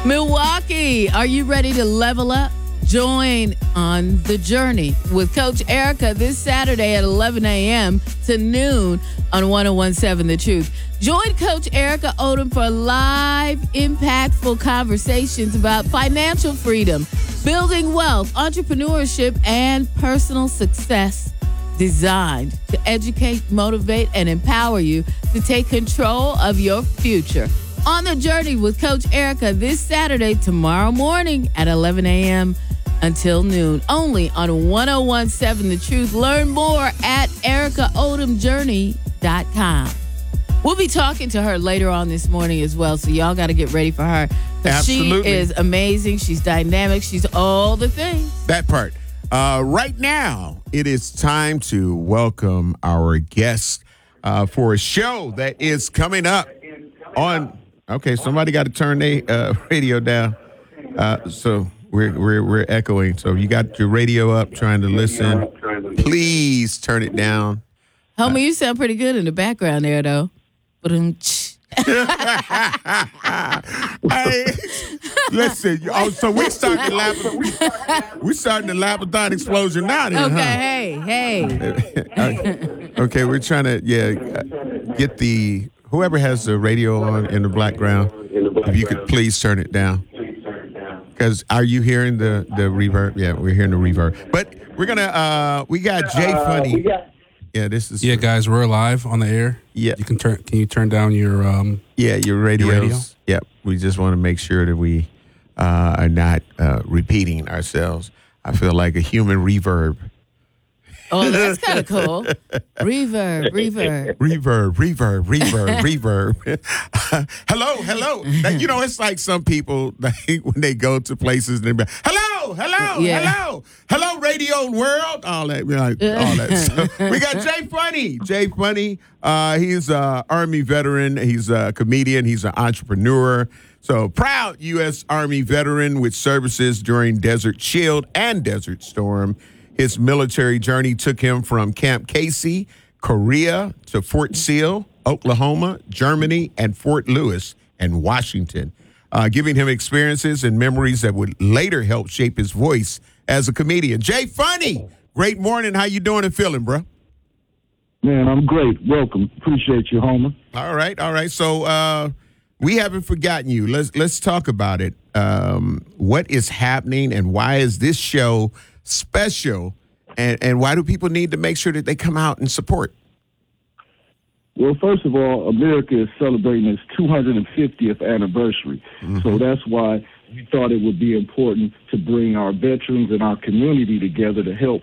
Milwaukee, are you ready to level up? Join on the journey with Coach Erica this Saturday at 11 a.m. to noon on 1017 The Truth. Join Coach Erica Odom for live, impactful conversations about financial freedom, building wealth, entrepreneurship, and personal success, designed to educate, motivate, and empower you to take control of your future. On the journey with Coach Erica this Saturday, tomorrow morning at 11 a.m. until noon, only on 1017 The Truth. Learn more at ericaodomjourney.com. We'll be talking to her later on this morning as well, so y'all got to get ready for her. Absolutely. She is amazing. She's dynamic. She's all the things. That part. Right now, it is time to welcome our guest for a show that is coming up on. Okay, somebody got to turn their radio down. So we're echoing. So you got your radio up, trying to listen. Please turn it down. Homie, you sound pretty good in the background there, though. Hey, listen. So we're starting the Lapathon explosion now. Then, okay, hey. Okay, we're trying to get the whoever has the radio on in the background. If you could please turn it down. Because are you hearing the reverb? Yeah, we're hearing the reverb. But we're gonna we got Jay Funny. Yeah, this is guys, we're live on the air. Yeah. Can you turn down your your radios. radio? Yep. We just want to make sure that we are not repeating ourselves. I feel like a human reverb. Oh, that's kind of cool. Reverb. Hello. Now, it's like some people when they go to places and they be hello, radio world, all that. We're like, all that. So we got Jay Funny. He's an Army veteran. He's a comedian. He's an entrepreneur. So proud U.S. Army veteran with services during Desert Shield and Desert Storm. His military journey took him from Camp Casey, Korea, to Fort Sill, Oklahoma, Germany, and Fort Lewis and Washington, giving him experiences and memories that would later help shape his voice as a comedian. Jay Funny, great morning. How you doing and feeling, bro? Man, I'm great. Welcome. Appreciate you, Homer. All right. So we haven't forgotten you. Let's talk about it. What is happening and why is this show special, and why do people need to make sure that they come out and support? Well, first of all, America is celebrating its 250th anniversary. Mm-hmm. So that's why we thought it would be important to bring our veterans and our community together to help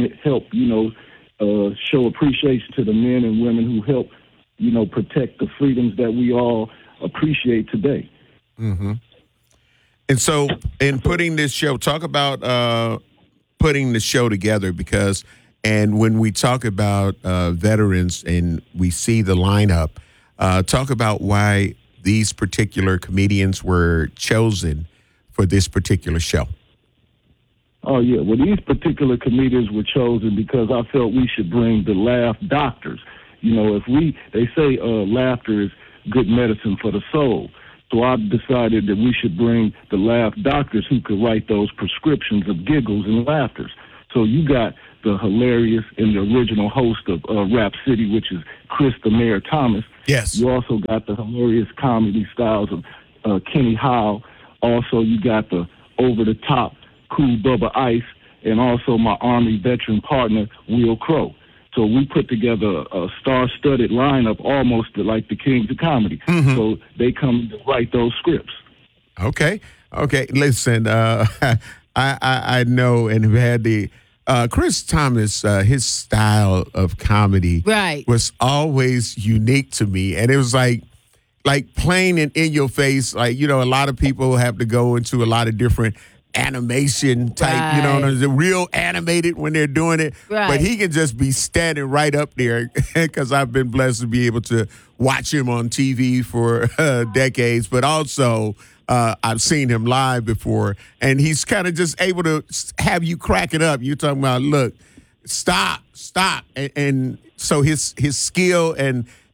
show appreciation to the men and women who help, protect the freedoms that we all appreciate today. Mm-hmm. And so in putting this show, talk about putting the show together and when we talk about veterans and we see the lineup, talk about why these particular comedians were chosen for this particular show. Oh, yeah. Well, these particular comedians were chosen because I felt we should bring the laugh doctors. They say laughter is good medicine for the soul. So I decided that we should bring the laugh doctors who could write those prescriptions of giggles and laughters. So you got the hilarious and the original host of Rap City, which is Chris the Mayor Thomas. Yes. You also got the hilarious comedy styles of Kenny Howe. Also, you got the over-the-top cool Bubba Ice, and also my Army veteran partner, Will Crow. So we put together a star-studded lineup, almost like the Kings of Comedy. Mm-hmm. So they come to write those scripts. Okay. Listen, I know and have had the Chris Thomas. His style of comedy was always unique to me, and it was like playing it in your face. A lot of people have to go into a lot of different animation type, the real animated when they're doing it. Right. But he can just be standing right up there because I've been blessed to be able to watch him on TV for decades. But also, I've seen him live before, and he's kind of just able to have you cracking up. You're talking about, look, stop. And so his skill and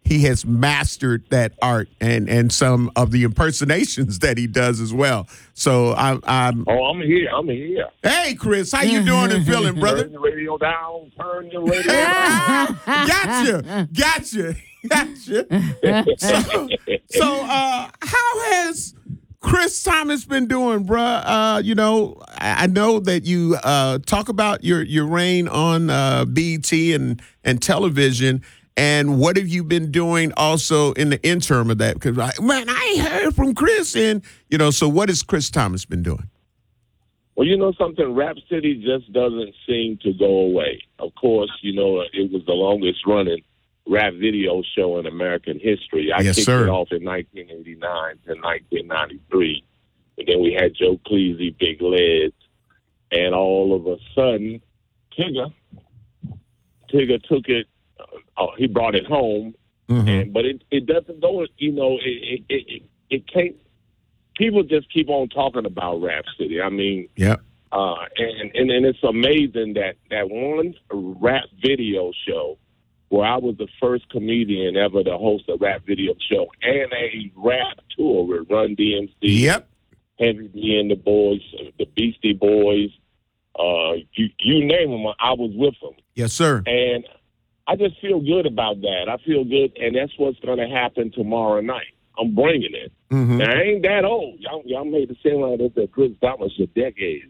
he has mastered that art and some of the impersonations that he does as well. So I'm Oh, I'm here. Hey, Chris, how you doing and feeling, brother? Turn the radio down. Turn the radio down. Gotcha. So, how has Chris Thomas been doing, bruh? I know that you talk about your reign on BET and television, and what have you been doing also in the interim of that? Because, I ain't heard from Chris, and, so what has Chris Thomas been doing? Well, you know something? Rap City just doesn't seem to go away. Of course, it was the longest running rap video show in American history. I kicked it off in 1989 to 1993. And then we had Joe Cleese, Big Legs. And all of a sudden, Tigger took it. He brought it home. Mm-hmm. But it doesn't go, it can't. People just keep on talking about Rap City. I mean, yeah. And it's amazing that one rap video show where I was the first comedian ever to host a rap video show and a rap tour with Run DMC, yep, Heavy D and the Boys, the Beastie Boys, you name them, I was with them. Yes, sir. And I just feel good about that. I feel good, and that's what's going to happen tomorrow night. I'm bringing it. Mm-hmm. Now, I ain't that old. Y'all made it seem like that's Chris Thomas for decades.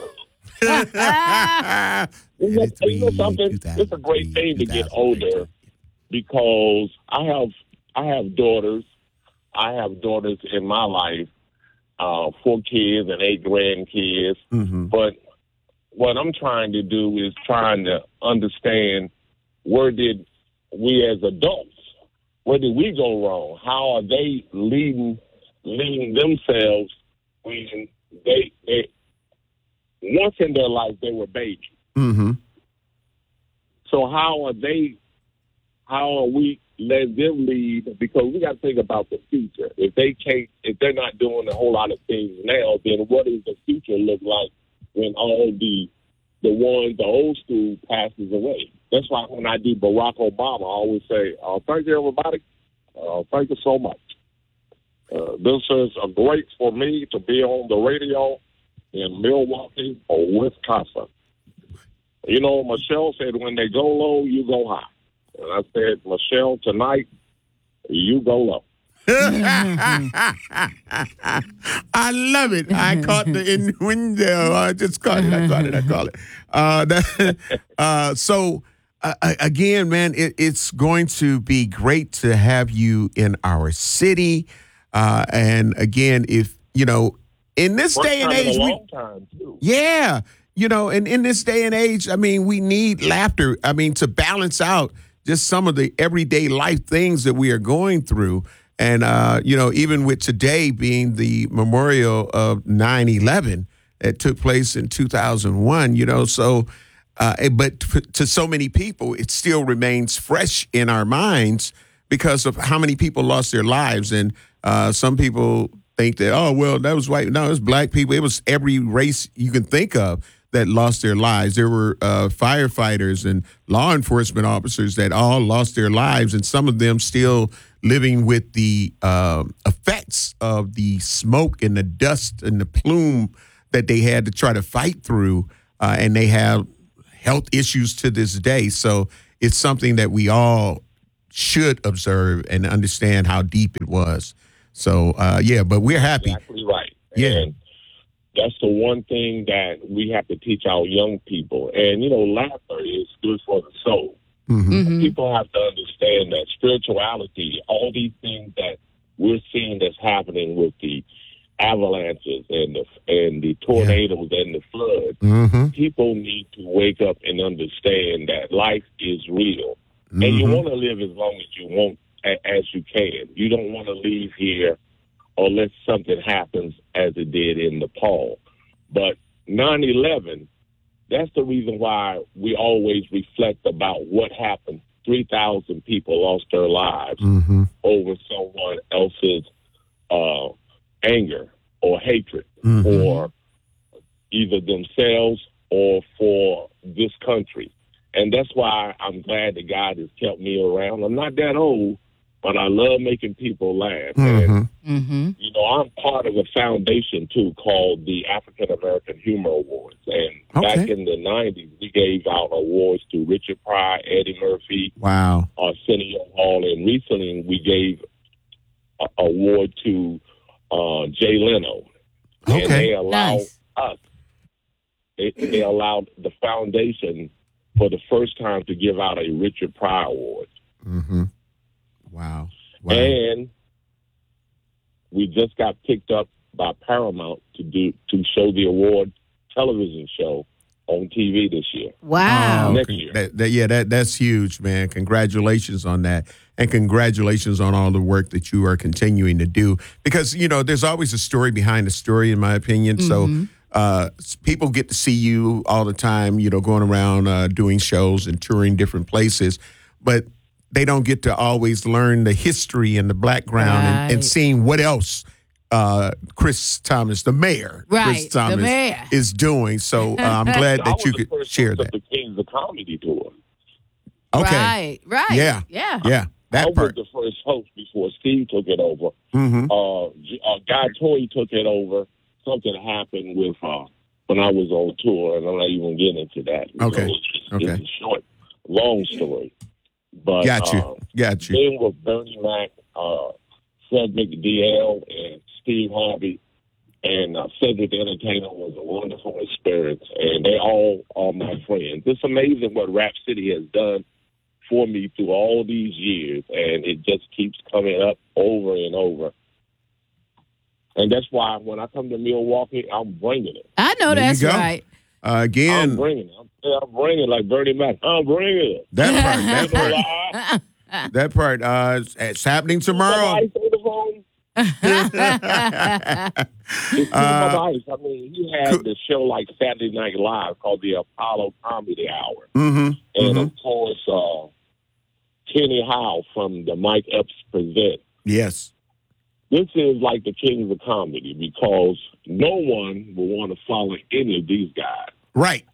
Something? It's a great thing to get older because I have daughters. I have daughters in my life, 4 kids and 8 grandkids. Mm-hmm. But what I'm trying to do is trying to understand where did we as adults, where did we go wrong? How are they leading themselves when they once in their life they were babies? Mm-hmm. So how are we letting them lead? Because we got to think about the future. If they're not doing a whole lot of things now, then what does the future look like when all the old school passes away? That's why when I do Barack Obama, I always say, thank you, everybody. Thank you so much. This is great for me to be on the radio in Milwaukee or Wisconsin. Michelle said, when they go low, you go high. And I said, Michelle, tonight, you go low. I love it. I caught the innuendo. I caught it. So, again, man, it's going to be great to have you in our city. And again, if, in this day and age, and in this day and age, I mean, we need laughter. I mean, to balance out just some of the everyday life things that we are going through. And, even with today being the memorial of 9/11 that took place in 2001, so, but to so many people, it still remains fresh in our minds because of how many people lost their lives. And some people think that, oh, well, that was white. No, it was black people. It was every race you can think of that lost their lives. There were firefighters and law enforcement officers that all lost their lives, and some of them still living with the effects of the smoke and the dust and the plume that they had to try to fight through, and they have health issues to this day. So it's something that we all should observe and understand how deep it was. So, but we're happy. Exactly right. Yeah. And that's the one thing that we have to teach our young people. And, laughter is good for the soul. Mm-hmm. Mm-hmm. People have to understand that spirituality, all these things that we're seeing that's happening with the avalanches and the tornadoes and the floods, mm-hmm. people need to wake up and understand that life is real. Mm-hmm. And you want to live as long as you can. You don't want to leave here unless something happens as it did in Nepal. But 9/11, that's the reason why we always reflect about what happened. 3,000 people lost their lives mm-hmm. over someone else's anger or hatred mm-hmm. for either themselves or for this country. And that's why I'm glad that God has kept me around. I'm not that old, but I love making people laugh. Mm-hmm. And, you know, I'm part of a foundation, too, called the African American Humor Awards. And back in the 90s, we gave out awards to Richard Pryor, Eddie Murphy, Arsenio Hall, and recently we gave an award to Jay Leno. And they allowed us, they allowed the foundation for the first time to give out a Richard Pryor Award. Mm-hmm. Wow. And we just got picked up by Paramount to show the award television show on TV this year. Wow. Next year. That's huge, man. Congratulations on that. And congratulations on all the work that you are continuing to do. Because, you know, there's always a story behind a story, in my opinion. So people get to see you all the time, you know, going around doing shows and touring different places. But they don't get to always learn the history and the background and seeing what else Chris Thomas, the mayor, Chris Thomas, is doing. So I'm glad that you could share that. The Kings of Comedy tour. Okay. Right. Yeah. That part. I was the first host before Steve took it over. Guy Toy took it over. Something happened with when I was on tour, and I'm not even getting into that. Okay. It's a short, long story. But Got you. Being with Bernie Mac, Cedric DL, and Steve Harvey, and Cedric the Entertainer was a wonderful experience, and they all are my friends. It's amazing what Rap City has done for me through all these years, and it just keeps coming up over and over. And that's why when I come to Milwaukee, I'm bringing it. I know that's right. Again, I'm bringing it. I'm bringing it like Bernie Mac. I'm bringing it. That part. It's happening tomorrow. It's I mean, he had the show like Saturday Night Live called the Apollo Comedy Hour. And of course, Kenny Howe from the Mike Epps Present. Yes. This is like the Kings of Comedy because no one will want to follow any of these guys. Right.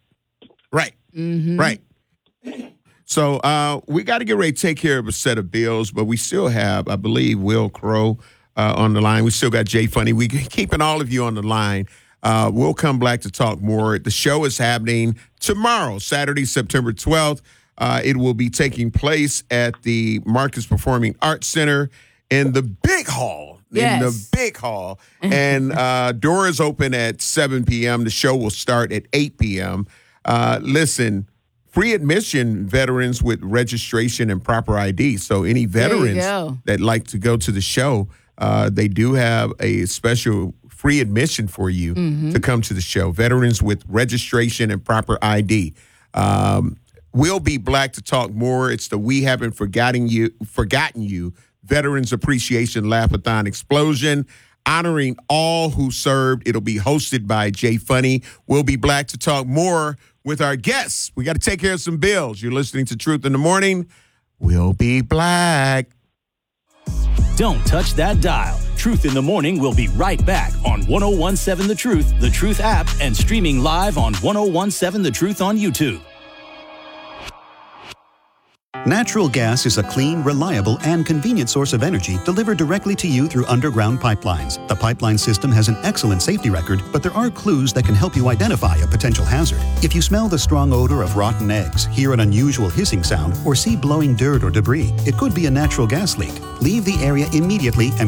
So we got to get ready to take care of a set of bills, but we still have, I believe, Will Crow on the line. We still got Jay Funny. We're keeping all of you on the line. We'll come back to talk more. The show is happening tomorrow, Saturday, September 12th. It will be taking place at the Marcus Performing Arts Center in the big hall. In the big hall. And doors open at 7 p.m. The show will start at 8 p.m. Listen, free admission, veterans with registration and proper ID. So any veterans that like to go to the show, they do have a special free admission for you to come to the show. Veterans with registration and proper ID. We'll be black to talk more. It's the We Haven't Forgotten You Veterans Appreciation Laugh-a-thon Explosion, honoring all who served. It'll be hosted by Jay Funny. We'll be black to talk more with our guests. We got to take care of some bills. You're listening to Truth in the Morning. We'll be black. Don't touch that dial. Truth in the Morning will be right back on 101.7 The Truth app, and streaming live on 101.7 The Truth on YouTube. Natural gas is a clean, reliable, and convenient source of energy delivered directly to you through underground pipelines. The pipeline system has an excellent safety record, but there are clues that can help you identify a potential hazard. If you smell the strong odor of rotten eggs, hear an unusual hissing sound, or see blowing dirt or debris, it could be a natural gas leak. Leave the area immediately and